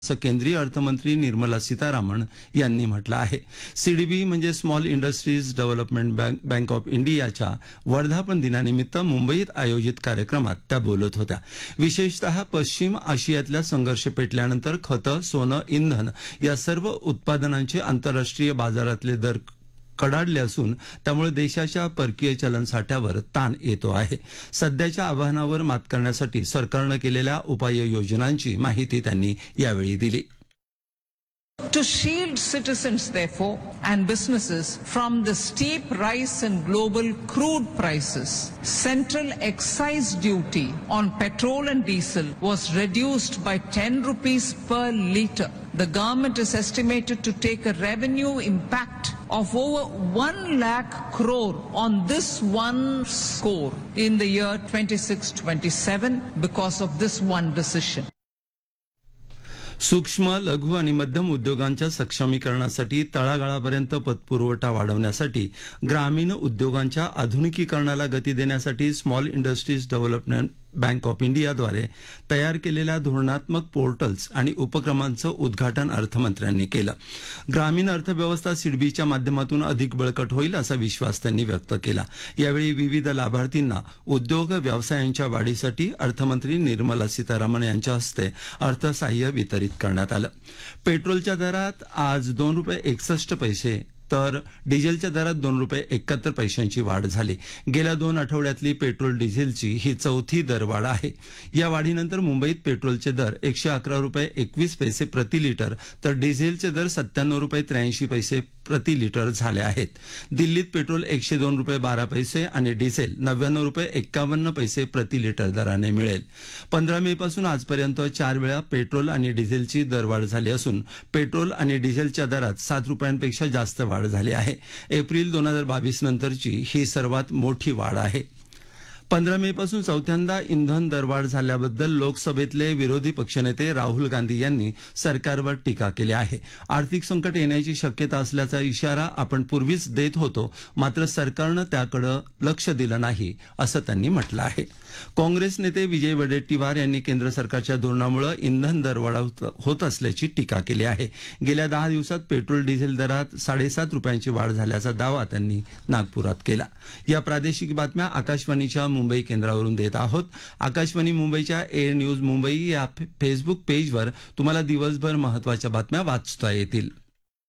असं केंद्रीय अर्थमंत्री निर्मला सीतारामन यांनी म्हटलं आहे. सीडीबी म्हणजे small industries development bank of इंडियाच्या वर्धापन दिनानिमित्त मुंबईत आयोजित कार्यक्रमात त्या बोलत होत्या. विशेषतः पश्चिम आशियातल्या संघर्ष पेटल्यानंतर खतं, सोनं, इंधन या सर्व उत्पादनांचे आंतरराष्ट्रीय बाजारातले दर कडाडले असून त्यामुळे देशाच्या परकीय चलन साठ्यावर ताण येतो आहे. सध्याच्या आव्हानावर मात करण्यासाठी सरकारनं केलेल्या उपाययोजनांची माहिती त्यांनी यावेळी दिली. To shield citizens, therefore, and businesses from the steep rise in global crude prices, central excise duty on petrol and diesel was reduced by 10 rupees per litre. The government is estimated to take a revenue impact of over 1 lakh crore on this one score in the year 26-27 because of this one decision. सूक्ष्म, लघु आणि मध्यम उद्योगांच्या सक्षमीकरणासाठी तळागाळापर्यंत पतपुरवठा वाढवण्यासाठी ग्रामीण उद्योगांच्या आधुनिकीकरणाला गती देण्यासाठी small industries development bank of इंडियाद्वारे तयार केलेल्या धोरणात्मक पोर्टल्स आणि उपक्रमांचं उद्घाटन अर्थमंत्र्यांनी केलं. ग्रामीण अर्थव्यवस्था सिडबीच्या माध्यमातून अधिक बळकट होईल असा विश्वास त्यांनी व्यक्त केला. यावेळी विविध लाभार्थींना उद्योग व्यवसायांच्या वाढीसाठी अर्थमंत्री निर्मला सीतारामन यांच्या हस्ते अर्थसहाय्य वितरित करण्यात आलं. पेट्रोलच्या दरात आज ₹2.61 तर डिझेलच्या दरात ₹2.71 वाढ झाली. गेल्या 2 आठवड्यातली पेट्रोल डिझेलची ही चौथी दरवाढ आहे. या वाढीनंतर मुंबईत पेट्रोलचे दर ₹111.21 प्रति लिटर तर डिझेलचे दर ₹97.83 प्रति लिटर झाले आहेत. दिल्लीत पेट्रोल ₹102.12 आणि डिझेल ₹99.51 प्रति लिटर दराने मिळेल. 15 मे पासून आजपर्यंत 4 वेळा पेट्रोल आणि डिझेलची दरवाढ झाली असून पेट्रोल आणि डिझेलच्या दरात ₹7 जास्त वाढ झाली आहे. एप्रिल 2022 नंतरची ही सर्वात मोठी वाढ आहे. 15 मे पासून चौथ्यांदा इंधन दरवाढ झाल्याबद्दल लोकसभेतले विरोधी पक्षनेते राहुल गांधी यांनी सरकारवर टीका केली आहे. आर्थिक संकट येण्याची शक्यता असल्याचा इशारा आपण पूर्वीच देत होतो, मात्र सरकारनं त्याकडे लक्ष दिलं नाही असं त्यांनी म्हटलं आहे. काँग्रेस नेते विजय वडेट्टीवार यांनी केंद्र सरकारच्या धोरणामुळे इंधन दरवाढ होत असल्याची टीका केली आहे. गेल्या 10 दिवसात पेट्रोल डिझेल दरात ₹7.5 वाढ झाल्याचा दावा त्यांनी नागपुरात केला. या प्रादेशिक बातम्या आकाशवाणीच्या मुंबई केंद्रावरून देत आहोत. आकाशवाणी मुंबईच्या एअर न्यूज मुंबई या फेसबुक पेजवर तुम्हाला दिवसभर महत्त्वाच्या बातम्या वाचता येतील.